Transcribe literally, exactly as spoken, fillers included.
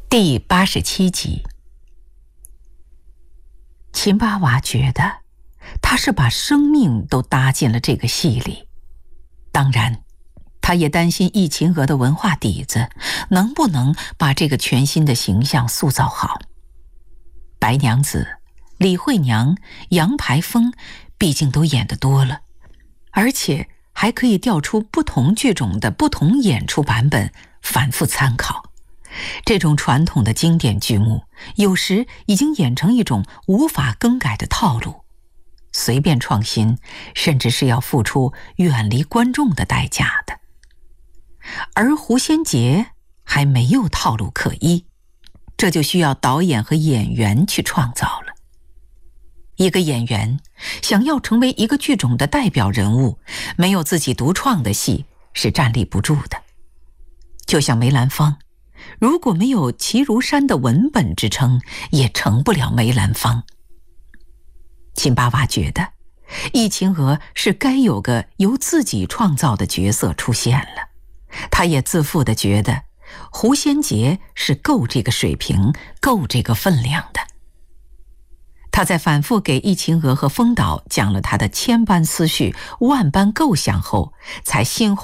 第八十七集。秦巴娃觉得他是把生命都搭进了这个戏里，当然他也担心易秦娥的文化底子能不能把这个全新的形象塑造好。白娘子、李慧娘、杨排风毕竟都演得多了，而且还可以调出不同剧种的不同演出版本反复参考。这种传统的经典剧目有时已经演成一种无法更改的套路，随便创新甚至是要付出远离观众的代价的。而狐仙节还没有套路可依，这就需要导演和演员去创造了。一个演员想要成为一个剧种的代表人物，没有自己独创的戏是站立不住的。就像梅兰芳，如果没有齐如山的文本支撑，也成不了梅兰芳。秦巴娃觉得易秦娥是该有个由自己创造的角色出现了，他也自负地觉得狐仙节是够这个水平、够这个分量的。他在反复给易秦娥和风导讲了他的千般思绪、万般构想后，才心